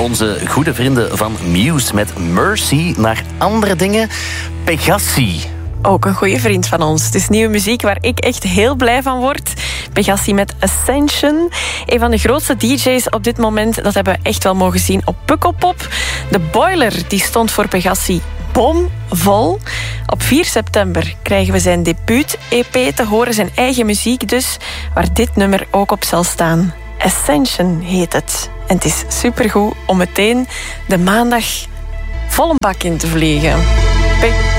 onze goede vrienden van Muse met Mercy naar andere dingen. Pegassi. Ook een goede vriend van ons. Het is nieuwe muziek waar ik echt heel blij van word. Pegassi met Ascension. Een van de grootste DJ's op dit moment. Dat hebben we echt wel mogen zien op Pukkelpop. De Boiler die stond voor Pegassi bomvol. Op 4 september krijgen we zijn debuut-EP te horen. Zijn eigen muziek dus. Waar dit nummer ook op zal staan. Ascension heet het. En het is supergoed om meteen de maandag vol een bak in te vliegen.